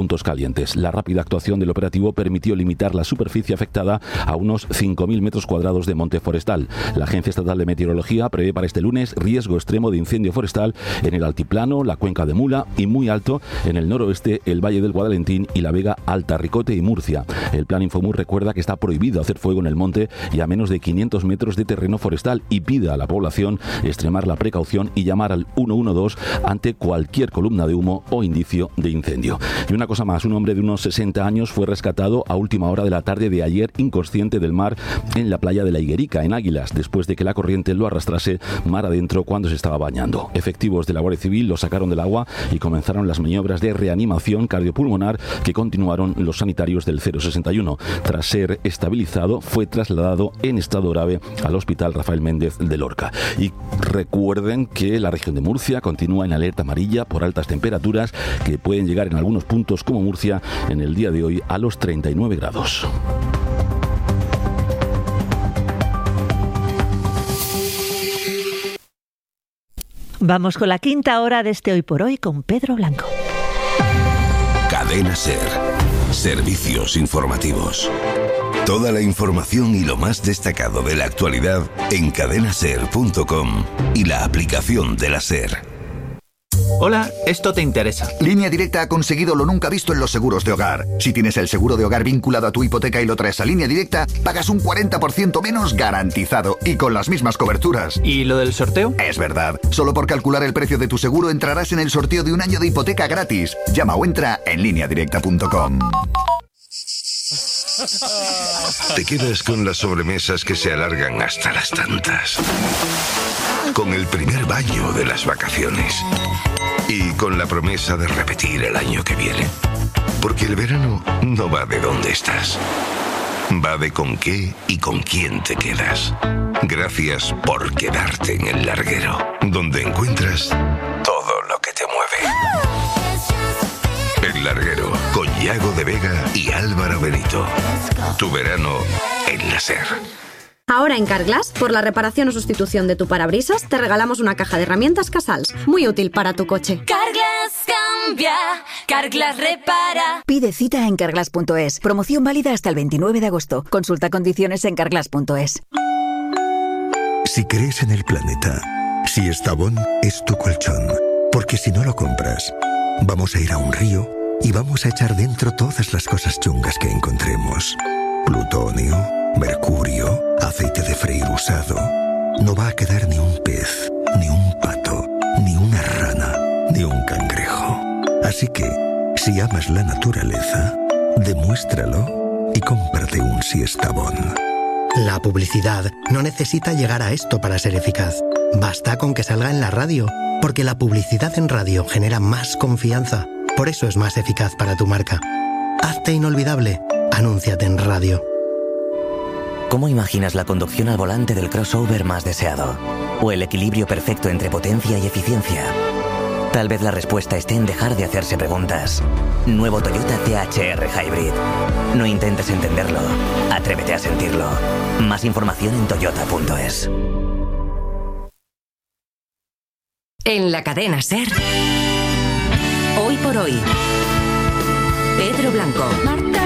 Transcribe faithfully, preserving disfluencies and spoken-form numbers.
puntos calientes. La rápida actuación del operativo permitió limitar la superficie afectada a unos cinco mil metros cuadrados de monte forestal. La Agencia Estatal de Meteorología prevé para este lunes riesgo extremo de incendio forestal en el altiplano, la cuenca de Mula y muy alto en el noroeste, el Valle del Guadalentín y la Vega Alta, Ricote y Murcia. El Plan Infomur recuerda que está prohibido hacer fuego en el monte y a menos de quinientos metros de terreno forestal y pide a la población extremar la precaución y llamar al uno uno dos ante cualquier columna de humo o indicio de incendio. Y una cosa más, un hombre de unos sesenta años fue rescatado a última hora de la tarde de ayer inconsciente del mar en la playa de la Higuerica, en Águilas, después de que la corriente lo arrastrase mar adentro cuando se estaba bañando. Efectivos de la Guardia Civil lo sacaron del agua y comenzaron las maniobras de reanimación cardiopulmonar que continuaron los sanitarios del cero sesenta y uno. Tras ser estabilizado, fue trasladado en estado grave al Hospital Rafael Méndez de Lorca. Y recuerden que la región de Murcia continúa en alerta amarilla por altas temperaturas que pueden llegar en algunos puntos como Murcia en el día de hoy a los treinta y nueve grados. Vamos con la quinta hora de este Hoy por Hoy con Pedro Blanco. Cadena SER. Servicios informativos. Toda la información y lo más destacado de la actualidad en cadena ser punto com y la aplicación de la SER. Hola, esto te interesa. Línea Directa ha conseguido lo nunca visto en los seguros de hogar. Si tienes el seguro de hogar vinculado a tu hipoteca y lo traes a Línea Directa, pagas un cuarenta por ciento menos garantizado y con las mismas coberturas. ¿Y lo del sorteo? Es verdad. Solo por calcular el precio de tu seguro entrarás en el sorteo de un año de hipoteca gratis. Llama o entra en línea directa punto com. Te quedas con las sobremesas que se alargan hasta las tantas. Con el primer baño de las vacaciones. Y con la promesa de repetir el año que viene. Porque el verano no va de dónde estás. Va de con qué y con quién te quedas. Gracias por quedarte en El Larguero, donde encuentras todo lo que te mueve. El Larguero, con Yago de Vega y Álvaro Benito. Tu verano en la SER. Ahora en Carglass, por la reparación o sustitución de tu parabrisas, te regalamos una caja de herramientas Casals, muy útil para tu coche. Carglass cambia, Carglass repara. Pide cita en carglass punto es. Promoción válida hasta el veintinueve de agosto. Consulta condiciones en carglass punto es. Si crees en el planeta, si Estavón es tu colchón, porque si no lo compras, vamos a ir a un río y vamos a echar dentro todas las cosas chungas que encontremos. Plutonio, mercurio, aceite de freír usado. No va a quedar ni un pez, ni un pato, ni una rana, ni un cangrejo. Así que, si amas la naturaleza, demuéstralo y cómprate un Siestabón. La publicidad no necesita llegar a esto para ser eficaz. Basta con que salga en la radio, porque la publicidad en radio genera más confianza. Por eso es más eficaz para tu marca. Hazte inolvidable. Anúnciate en radio. ¿Cómo imaginas la conducción al volante del crossover más deseado? ¿O el equilibrio perfecto entre potencia y eficiencia? Tal vez la respuesta esté en dejar de hacerse preguntas. Nuevo Toyota C H R Hybrid. No intentes entenderlo. Atrévete a sentirlo. Más información en toyota punto es. En la cadena SER. Hoy por hoy. Pedro Blanco.